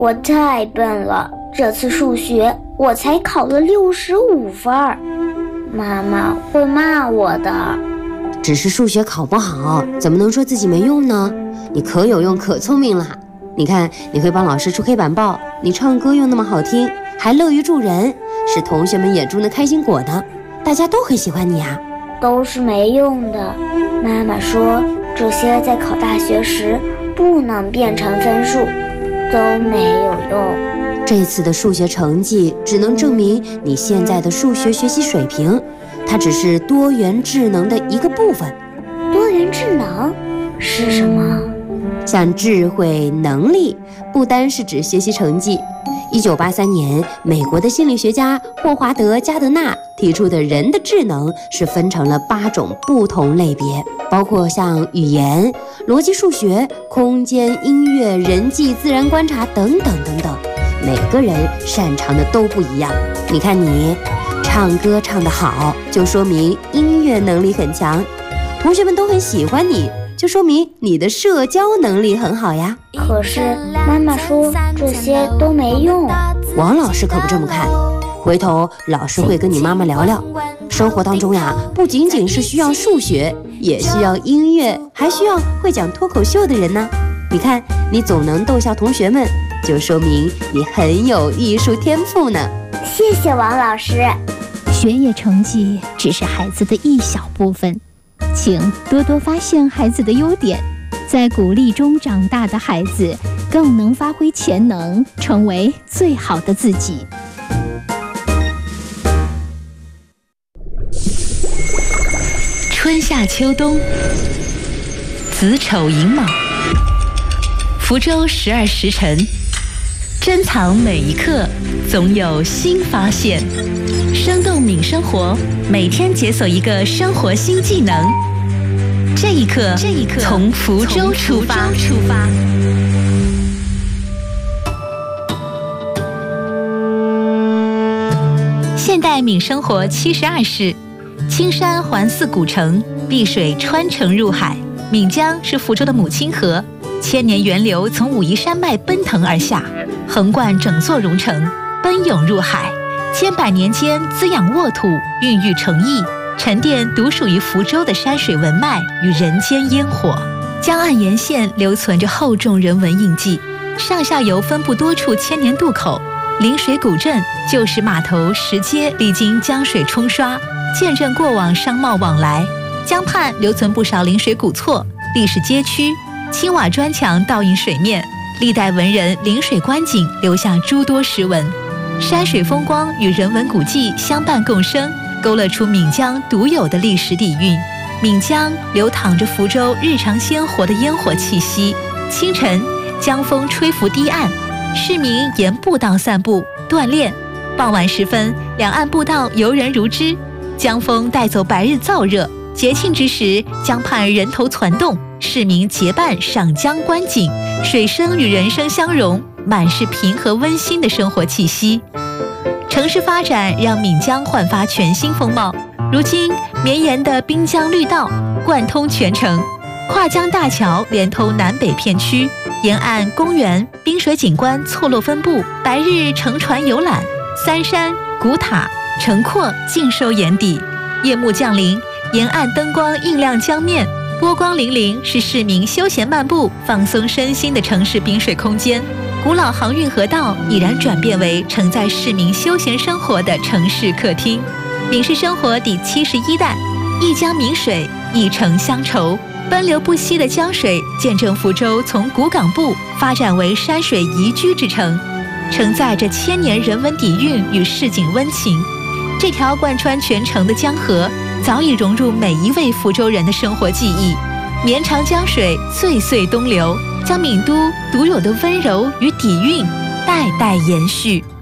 我太笨了，这次数学我才考了65分，妈妈会骂我的。 只是数学考不好，怎么能说自己没用呢？你可有用可聪明了。你看，你会帮老师出黑板报，你唱歌又那么好听，还乐于助人，是同学们眼中的开心果的，大家都很喜欢你啊。 都是没用的，妈妈说这些在考大学时不能变成分数，都没有用。 这次的数学成绩只能证明你现在的数学学习水平，它只是多元智能的一个部分。 多元智能是什么？ 像智慧、能力，不单是指学习成绩。1983年，美国的心理学家霍华德·加德纳提出的人的智能是分成了8种不同类别，包括像语言、逻辑数学、空间、音乐、人际、自然观察等等等等。每个人擅长的都不一样。你看你，唱歌唱得好，就说明音乐能力很强，同学们都很喜欢你，就说明你的社交能力很好呀。 可是妈妈说这些都没用。 王老师可不这么看，回头老师会跟你妈妈聊聊，生活当中呀，不仅仅是需要数学，也需要音乐，还需要会讲脱口秀的人呢。你看，你总能逗笑同学们，就说明你很有艺术天赋呢。 谢谢王老师。 学业成绩只是孩子的一小部分，请多多发现孩子的优点，在鼓励中长大的孩子更能发挥潜能，成为最好的自己。 春夏秋冬，子丑寅卯，福州12时辰，珍藏每一刻，总有新发现。生动敏生活，每天解锁一个生活新技能。这一刻，从福州出发。现代敏生活72式，青山环似古城，碧水穿城入海。岷江是福州的母亲河，千年源流从武夷山脉奔腾而下，横贯整座蓉城，奔涌入海。千百年间滋养沃土，孕育诚意，沉淀独属于福州的山水文脉与人间烟火。江岸沿线留存着厚重人文印记，上下游分布多处千年渡口，临水古镇、旧时码头、石阶历经江水冲刷，见证过往商贸往来。江畔留存不少临水古厝、历史街区，青瓦砖墙倒映水面，历代文人临水观景，留下诸多诗文。山水风光与人文古迹相伴共生，勾勒出岷江独有的历史底蕴。岷江流淌着福州日常鲜活的烟火气息。清晨，江风吹拂堤岸，市民沿步道散步锻炼。傍晚时分，两岸步道游人如织，江风带走白日燥热。节庆之时，江畔人头攒动，市民结伴赏江观景，水声与人声相融，满是平和温馨的生活气息。城市发展让岷江焕发全新风貌，如今绵延的滨江绿道贯通全城，跨江大桥连通南北片区，沿岸公园、滨水景观错落分布，白日乘船游览，三山、古塔、城廓尽收眼底。夜幕降临，沿岸灯光映亮江面，波光粼粼，是市民休闲漫步、放松身心的城市滨水空间。古老航运河道已然转变为承载市民休闲生活的城市客厅。岷市生活第71弹，一江岷水，一城乡愁。奔流不息的江水，见证福州从古港埠发展为山水宜居之城，承载着千年人文底蕴与市井温情。这条贯穿全城的江河，早已融入每一位福州人的生活记忆。绵长江水岁岁东流，将岷都独有的温柔与底蕴代代延续。